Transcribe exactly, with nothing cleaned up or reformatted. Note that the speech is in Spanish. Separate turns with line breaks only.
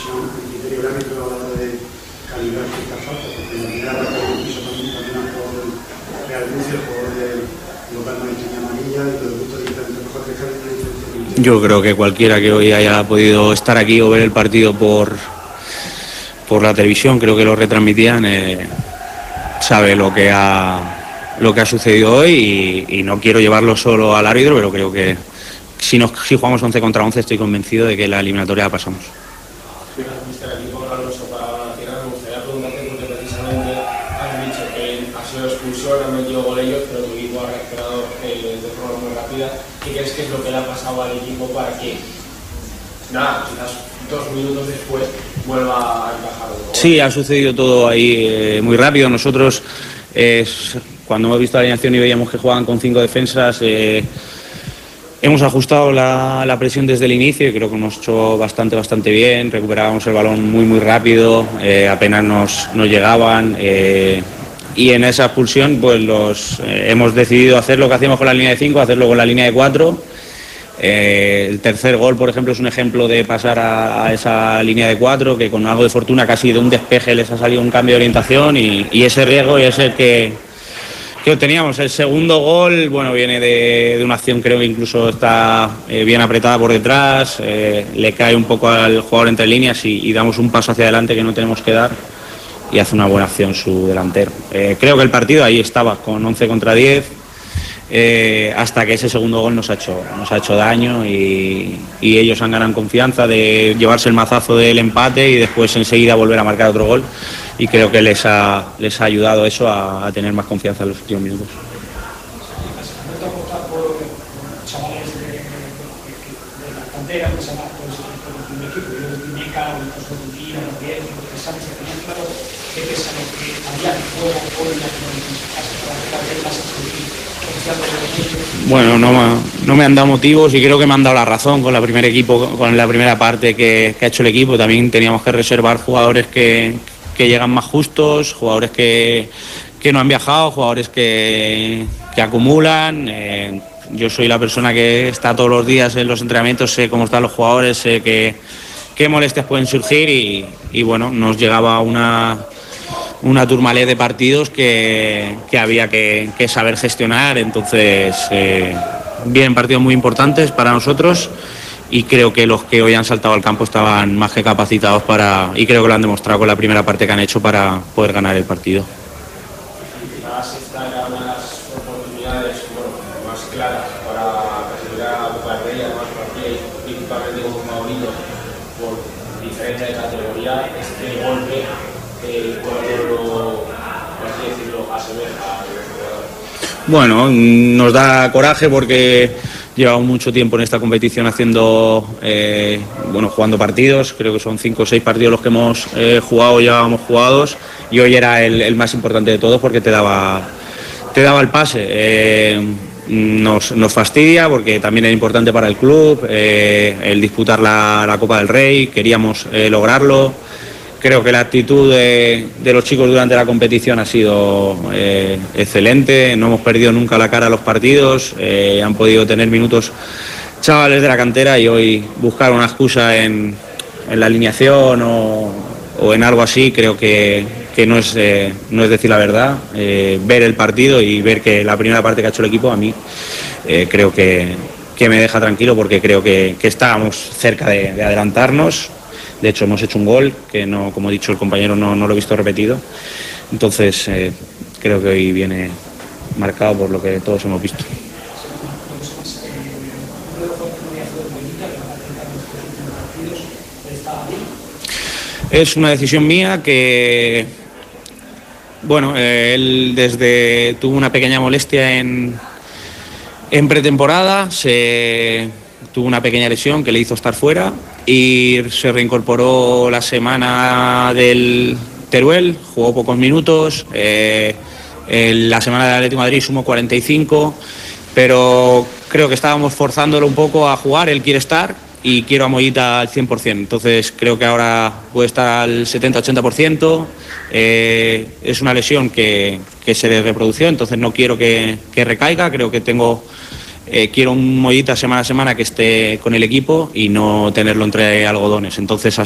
decisión, el criterio del árbitro a la hora de calibrar ciertas faltas, porque en la primera parte del piso también también al jugador del Real Murcia, el jugador del local no tenía amarilla, y desde el punto de vista de mejor de la diferencia.
Yo creo que cualquiera que hoy haya podido estar aquí o ver el partido por, por la televisión, creo que lo retransmitían, eh, sabe lo que ha, lo que ha sucedido hoy y, y no quiero llevarlo solo al árbitro, pero creo que si, nos, si jugamos once contra once estoy convencido de que la eliminatoria la pasamos.
Han metido gol ellos, pero tu equipo ha reaccionado eh, de forma muy rápida. ¿Qué crees que es lo que le ha pasado al equipo para que, nada, quizás dos minutos después vuelva a encajar?
Sí, ha sucedido todo ahí eh, muy rápido. Nosotros, eh, cuando hemos visto la alineación y veíamos que jugaban con cinco defensas, eh, hemos ajustado la, la presión desde el inicio y creo que hemos hecho bastante, bastante bien. Recuperábamos el balón muy, muy rápido, eh, apenas nos, nos llegaban. Eh, Y en esa expulsión pues los, eh, hemos decidido hacer lo que hacíamos con la línea de cinco, hacerlo con la línea de cuatro. Eh, el tercer gol, por ejemplo, es un ejemplo de pasar a, a esa línea de cuatro, que con algo de fortuna casi de un despeje les ha salido un cambio de orientación y, y ese riesgo es el que, que obteníamos. El segundo gol, bueno, viene de, de una acción, creo que incluso está eh, bien apretada por detrás, eh, le cae un poco al jugador entre líneas y, y damos un paso hacia adelante que no tenemos que dar. Y hace una buena acción su delantero. Eh, creo que el partido ahí estaba con once contra diez, eh, hasta que ese segundo gol nos ha hecho, nos ha hecho daño y, y ellos han ganado confianza de llevarse el mazazo del empate y después enseguida volver a marcar otro gol y creo que les ha, les ha ayudado eso a, a tener más confianza en los últimos minutos. Bueno, no, no me han dado motivos y creo que me han dado la razón con la primer equipo, con la primera parte que, que ha hecho el equipo. También teníamos que reservar jugadores que, que llegan más justos, jugadores que, que no han viajado, jugadores que, que acumulan. Eh, yo soy la persona que está todos los días en los entrenamientos, sé cómo están los jugadores, sé que, qué molestias pueden surgir y, y bueno, nos llegaba una... una turmalé de partidos que, que había que, que saber gestionar, entonces eh, vienen partidos muy importantes para nosotros y creo que los que hoy han saltado al campo estaban más que capacitados para, y creo que lo han demostrado con la primera parte que han hecho para poder ganar el partido.
Quizás esta era una de las oportunidades bueno, más claras para clasificar a la Copa del Rey, además partidos principalmente con Mauricio por diferencia de categoría, este golpe eh,
Bueno, nos da coraje porque llevamos mucho tiempo en esta competición haciendo, eh, bueno, jugando partidos. Creo que son cinco o seis partidos los que hemos eh, jugado, llevábamos jugados y hoy era el, el más importante de todos porque te daba, te daba el pase. Eh, nos, nos fastidia porque también era importante para el club eh, el disputar la, la Copa del Rey. Queríamos eh, lograrlo. Creo que la actitud de, de los chicos durante la competición ha sido eh, excelente, no hemos perdido nunca la cara a los partidos, eh, han podido tener minutos chavales de la cantera y hoy buscar una excusa en, en la alineación o, o en algo así creo que, que no, es, eh, no es decir la verdad. Eh, ver el partido y ver que la primera parte que ha hecho el equipo a mí eh, creo que, que me deja tranquilo porque creo que, que estábamos cerca de, de adelantarnos. De hecho, hemos hecho un gol, que no, como ha dicho el compañero, no, no lo he visto repetido. Entonces, eh, creo que hoy viene marcado por lo que todos hemos visto. Es una decisión mía que, bueno, eh, él desde tuvo una pequeña molestia en, en pretemporada, se tuvo una pequeña lesión que le hizo estar fuera y se reincorporó la semana del Teruel, jugó pocos minutos, eh, en la semana del Atlético de Madrid sumó cuarenta y cinco, pero creo que estábamos forzándolo un poco a jugar, él quiere estar y quiero a Mollita al cien por ciento, entonces creo que ahora puede estar al setenta ochenta por ciento, eh, es una lesión que, que se le reprodució, entonces no quiero que, que recaiga, creo que tengo... Eh, quiero un Mollita semana a semana que esté con el equipo y no tenerlo entre algodones. Entonces